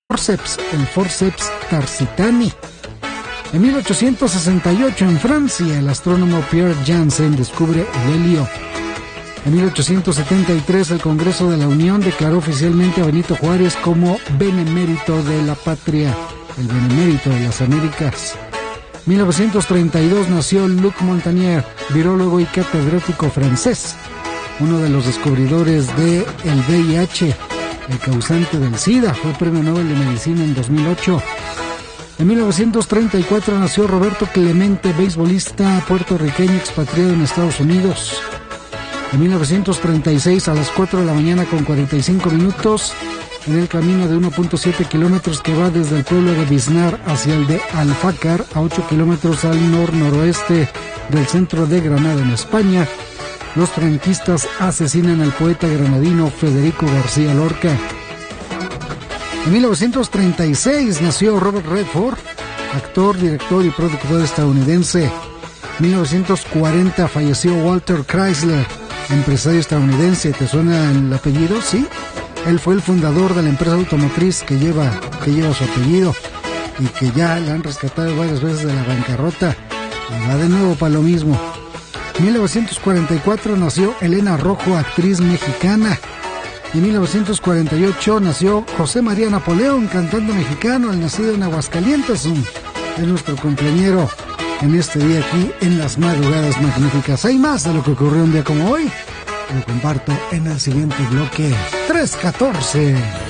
el forceps tarsitani. En 1868, en Francia, el astrónomo Pierre Janssen descubre el helio. En 1873, el Congreso de la Unión declaró oficialmente a Benito Juárez como benemérito de la patria, el benemérito de las Américas. 1932 nació Luc Montagnier, virólogo y catedrático francés, uno de los descubridores del VIH, el causante del SIDA. Fue Premio Nobel de Medicina en 2008. En 1934 nació Roberto Clemente, beisbolista puertorriqueño expatriado en Estados Unidos. En 1936, a las 4 de la mañana con 45 minutos, en el camino de 1.7 kilómetros que va desde el pueblo de Biznar hacia el de Alfácar, a 8 kilómetros al noroeste del centro de Granada, en España, los franquistas asesinan al poeta granadino Federico García Lorca. En 1936 nació Robert Redford, actor, director y productor estadounidense. En 1940 falleció Walter Chrysler, empresario estadounidense. ¿Te suena el apellido? Sí. Él fue el fundador de la empresa automotriz que lleva su apellido y que ya la han rescatado varias veces de la bancarrota y va de nuevo para lo mismo. En 1944 nació Elena Rojo, actriz mexicana. En 1948 nació José María Napoleón, cantante mexicano, el nacido en Aguascalientes. Es nuestro cumpleañero en este día aquí en Las Madrugadas Magníficas. Hay más de lo que ocurrió un día como hoy. Lo comparto en el siguiente bloque. 314.